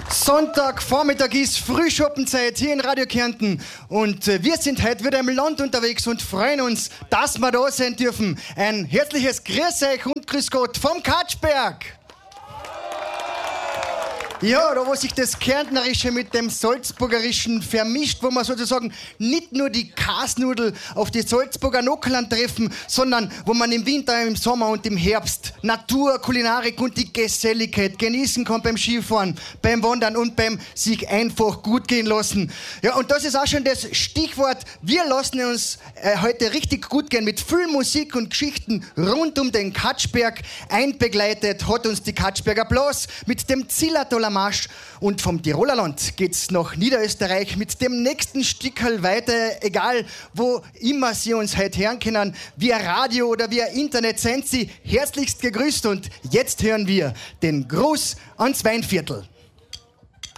Sonntagvormittag ist Frühschoppenzeit hier in Radio Kärnten und wir sind heute wieder im Land unterwegs und freuen uns, dass wir da sein dürfen. Ein herzliches Grüß euch und Grüß Gott vom Katschberg. Ja, da wo sich das Kärntnerische mit dem Salzburgerischen vermischt, wo man sozusagen nicht nur die Kasnudel auf die Salzburger Nockerland treffen, sondern wo man im Winter, im Sommer und im Herbst Natur, Kulinarik und die Geselligkeit genießen kann beim Skifahren, beim Wandern und beim sich einfach gut gehen lassen. Ja, und das ist auch schon das Stichwort. Wir lassen uns heute richtig gut gehen mit viel Musik und Geschichten rund um den Katschberg. Einbegleitet hat uns die Katschberger Blas mit dem Zillertaler Marsch und vom Tiroler Land geht's nach Niederösterreich mit dem nächsten Stickerl weiter, egal wo immer Sie uns heute hören können, via Radio oder via Internet, seien Sie herzlichst gegrüßt und jetzt hören wir den Gruß ans Weinviertel.